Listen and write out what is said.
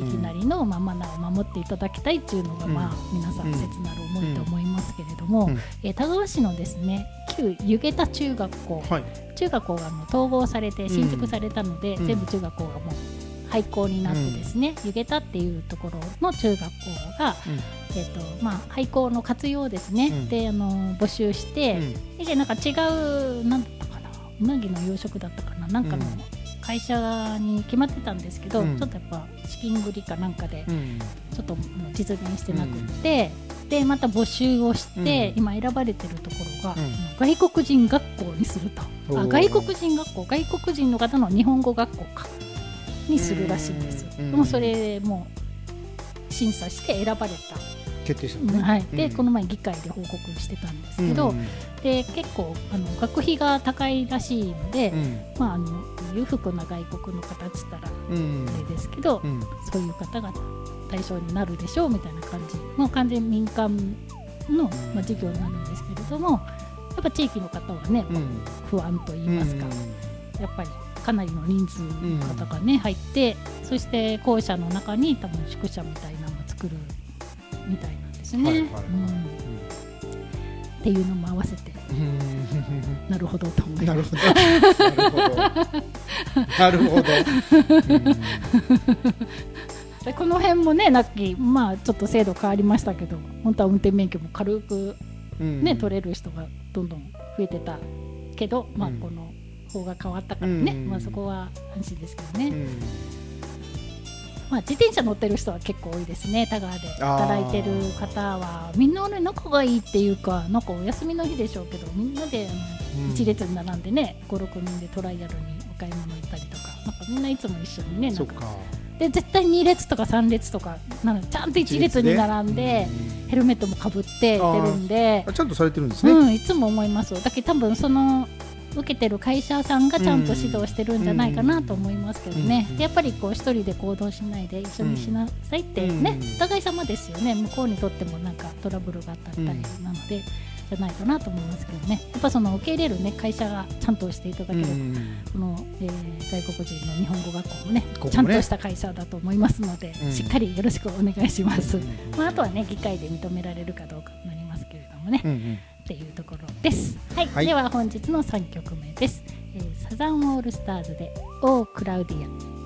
時なりの、マナーを守っていただきたいっていうのが、皆さん切なる思いと思いますけれども、田川市のですね旧湯桁中学校、中学校が統合されて新築されたので、全部中学校がもう廃校になってですね、湯桁っていうところの中学校が、廃校の活用ですね、で募集して、以前なんか違うなんだったかな、うなぎの養殖だったかな、なんかの会社に決まってたんですけど、ちょっとやっぱ資金繰りかなんかでちょっともう実現してなくって、でまた募集をして、今選ばれてるところが、外国人学校にすると、外国人学校、外国人の方の日本語学校かにするらしいんです。でもそれも審査して選ばれた、 決定したのね。 でこの前議会で報告してたんですけど、で結構学費が高いらしいので、裕福な外国の方っつったらあれですけど、そういう方が対象になるでしょうみたいな感じ、もう完全民間の、事業になるんですけれども、やっぱ地域の方はね、不安と言いますか、やっぱりかなりの人数の方がね、入って、そして校舎の中に多分宿舎みたいなのを作るみたいなんですね。っていうのも合わせて、なるほどと思います。 なるほど。 でこの辺もね、なっき、ちょっと制度変わりましたけど、本当は運転免許も軽く、取れる人がどんどん増えてたけど、この法が変わったからね、そこは安心ですけどね。自転車乗ってる人は結構多いですね。田川で働いてる方はみんなね、仲がいいっていうか、なんかお休みの日でしょうけど、みんなで一列に並んでね、5、6人でトライアルにお買い物行ったりとか、なんかみんないつも一緒にね、なんかで絶対2列とか3列とかなので、ちゃんと1列に並んでヘルメットもかぶって出るんで、 ちゃんとされてるんですね。 いつも思います。だけど多分その受けてる会社さんがちゃんと指導してるんじゃないかなと思いますけどね。でやっぱりこう一人で行動しないで一緒にしなさいってね、お互い様ですよね。向こうにとってもなんかトラブルがあったりなので、じゃないかなと思いますけどね。やっぱその受け入れるね会社がちゃんとしていただける、この、外国人の日本語学校もね、ちゃんとした会社だと思いますので、しっかりよろしくお願いします。あとはね、議会で認められるかどうかになりますけれどもね。っていうところです。はい、では本日の3曲目です。サザンオールスターズでオークラウディア。